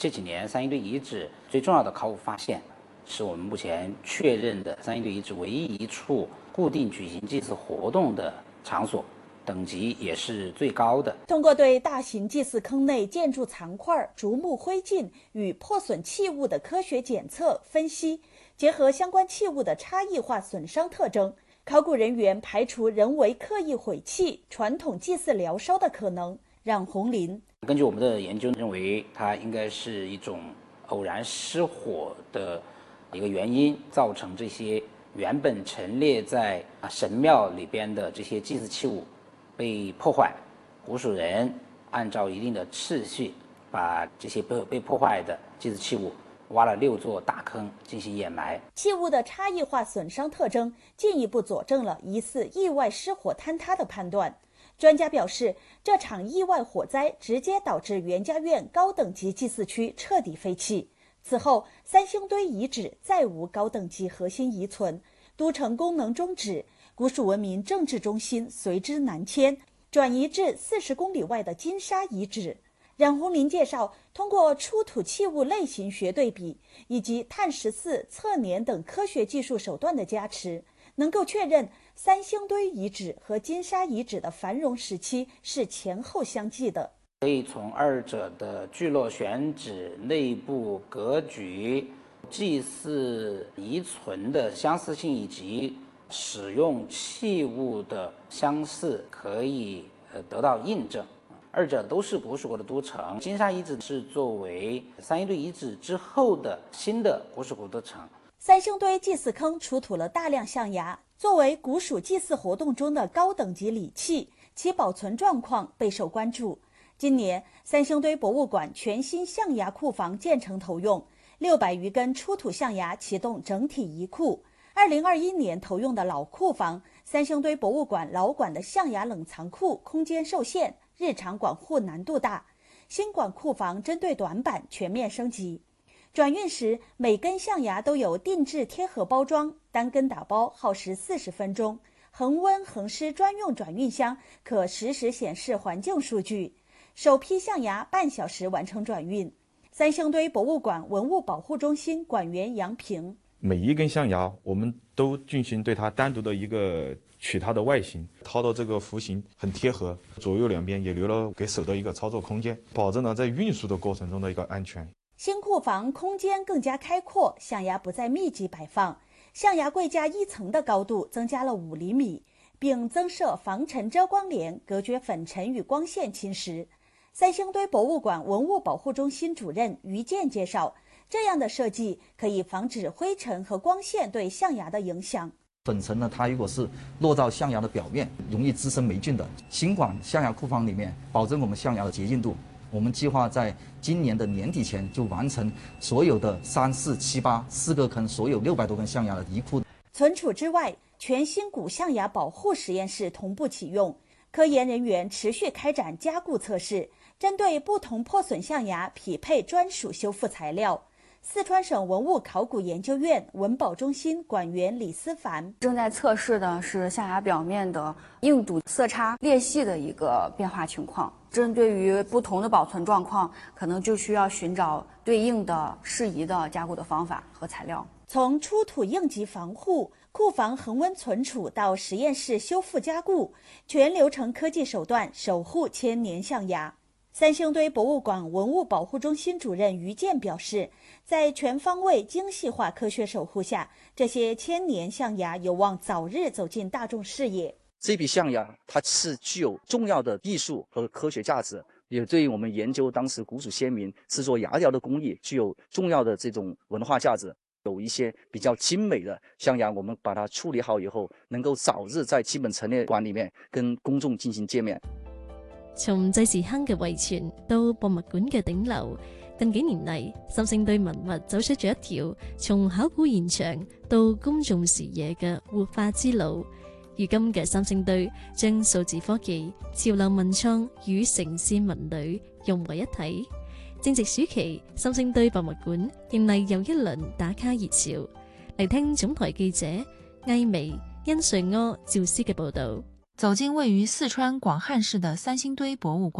这几年三星堆遗址最重要的考古发现，是我们目前确认的三星堆遗址唯一一处固定举行祭祀活动的场所，等级也是最高的。 通过对大型祭祀坑内建筑残块、竹木灰烬与破损器物的科学检测分析，结合相关器物的差异化损伤特征，考古人员排除人为刻意毁弃、传统祭祀燎烧的可能。冉红林根据我们的研究认为，它应该是一种偶然失火的一个原因，造成这些原本陈列在神庙里边的这些祭祀器物被破坏。古蜀人按照一定的次序，把这些被破坏的祭祀器物挖了6座大坑进行掩埋。 器物的差异化损伤特征进一步佐证了疑似意外失火坍塌的判断。专家表示，这场意外火灾直接导致袁家院高等级祭祀区彻底废弃。此后，三星堆遗址再无高等级核心遗存，都城功能终止，古蜀文明政治中心随之南迁，转移至40公里外的金沙遗址。冉红林介绍，通过出土器物类型学对比以及碳14、测年等科学技术手段的加持，能够确认三星堆遗址和金沙遗址的繁荣时期是前后相继的。 可以从二者的聚落选址、内部格局、祭祀遗存的相似性以及使用器物的相似，可以得到印证。二者都是古蜀国的都城。金沙遗址是作为三星堆遗址之后的新的古蜀国都城。 三星堆祭祀坑出土了大量象牙，作为古蜀祭祀活动中的高等级礼器，其保存状况备受关注。今年，三星堆博物馆全新象牙库房建成投用，600余根出土象牙启动整体移库。2021年投用的老库房，三星堆博物馆老馆的象牙冷藏库空间受限，日常管护难度大。新馆库房针对短板全面升级。转运时，每根象牙都有定制贴盒包装，单根打包耗时40分钟。恒温恒湿专用转运箱可实时显示环境数据。首批象牙半小时完成转运。三星堆博物馆文物保护中心馆员杨平： 每一根象牙，我们都进行对它单独的一个取它的外形，掏到这个弧形很贴合，左右两边也留了给手的一个操作空间，保证了在运输的过程中的一个安全。 新库房空间更加开阔，象牙不再密集摆放，象牙柜架1层的高度增加了5厘米，并增设防尘遮光帘，隔绝粉尘与光线侵蚀。三星堆博物馆文物保护中心主任于健介绍，这样的设计可以防止灰尘和光线对象牙的影响。 粉尘呢，它如果是落到象牙的表面，容易滋生霉菌的。新馆象牙库房里面，保证我们象牙的洁净度。我们计划在今年的年底前就完成所有的3、4、7、8 4个坑，所有600多根象牙的移库。 存储之外，全新古象牙保护实验室同步启用，科研人员持续开展加固测试，针对不同破损象牙匹配专属修复材料。四川省文物考古研究院文保中心馆员李思凡： 正在测试的是象牙表面的硬度、色差、裂隙的一个变化情况。针对于不同的保存状况，可能就需要寻找对应的适宜的加固的方法和材料。 从出土应急防护、库房恒温存储到实验室修复加固，全流程科技手段守护千年象牙。三星堆博物馆文物保护中心主任于健表示，在全方位精细化科学守护下，这些千年象牙有望早日走进大众视野。 这批象牙它是具有重要的艺术和科学价值，也对于我们研究当时古蜀先民制作牙雕的工艺具有重要的这种文化价值。有一些比较精美的象牙，我们把它处理好以后，能夠早日在基本陳列館裡面跟公眾進行見面。 從祭祀坑嘅遺傳到博物館嘅頂樓，近幾年嚟，三星堆文物走出咗一條從考古現場到公眾視野嘅活化之路。如今嘅三星堆將數字科技、潮流文創與城市文旅融為一體。正值暑期，三星堆博物館迎嚟又一輪打卡熱潮。嚟聽總台記者艾薇、殷瑞柯、趙思嘅報導。 走进位于四川广汉市的三星堆博物馆，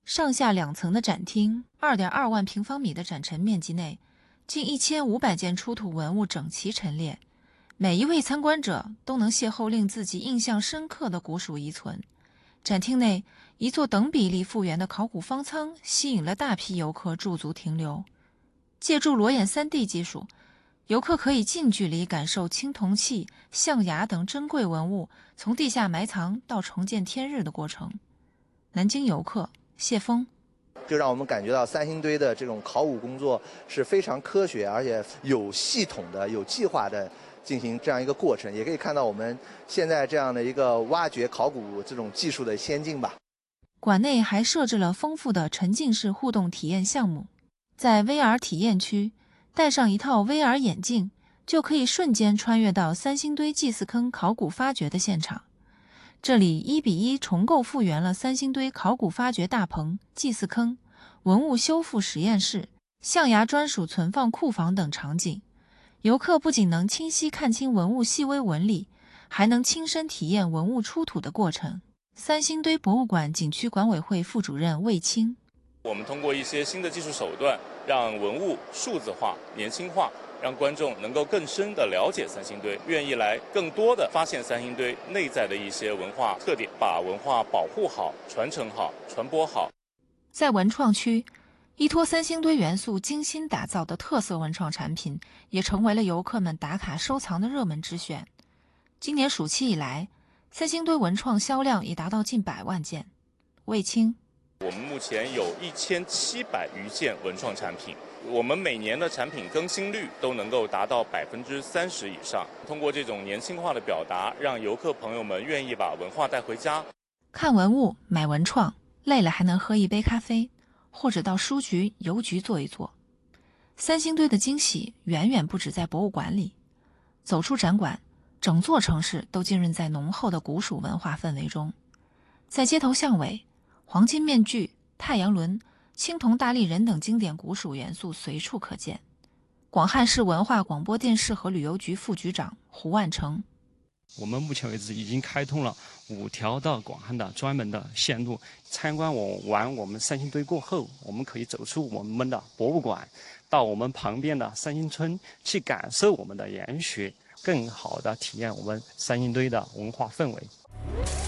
上下2层的展厅，2.2万平方米的展陈面积内，近1500件出土文物整齐陈列，每一位参观者都能邂逅令自己印象深刻的古蜀遗存。展厅内，一座等比例复原的考古方舱吸引了大批游客驻足停留。借助裸眼 3D 技术，游客可以近距离感受青铜器、象牙等珍贵文物从地下埋藏到重见天日的过程。南京游客谢峰就让我们感觉到三星堆的这种考古工作是非常科学，而且有系统的、有计划的进行这样一个过程，也可以看到我们现在这样的一个挖掘考古这种技术的先进吧。 馆内还设置了丰富的沉浸式互动体验项目，在 VR 体验区，戴上一套 VR 眼镜，就可以瞬间穿越到三星堆祭祀坑考古发掘的现场。这里1:1重构复原了三星堆考古发掘大棚、祭祀坑、文物修复实验室、象牙专属存放库房等场景。游客不仅能清晰看清文物细微纹理，还能亲身体验文物出土的过程。三星堆博物馆景区管委会副主任魏青： 我们通过一些新的技术手段，让文物数字化、年轻化，让观众能够更深地了解三星堆，愿意来更多地发现三星堆内在的一些文化特点，把文化保护好、传承好、传播好。 在文创区，依托三星堆元素精心打造的特色文创产品，也成为了游客们打卡收藏的热门之选。今年暑期以来，三星堆文创销量已达到近100万件。魏青： 我们目前有1700余件文创产品，我们每年的产品更新率都能够达到30%以上。通过这种年轻化的表达，让游客朋友们愿意把文化带回家。 看文物、买文创，累了还能喝一杯咖啡，或者到书局、邮局坐一坐。三星堆的惊喜远远不止在博物馆里，走出展馆，整座城市都浸润在浓厚的古蜀文化氛围中。在街头巷尾，黄金面具、太阳轮、青铜大立人等经典古蜀元素随处可见。广汉市文化广播电视和旅游局副局长胡万成： 我们目前为止已经开通了5条的广汉的专门的线路。参观完我们三星堆过后，我们可以走出我们的博物馆，到我们旁边的三星村去感受我们的研学，更好的体验我们三星堆的文化氛围。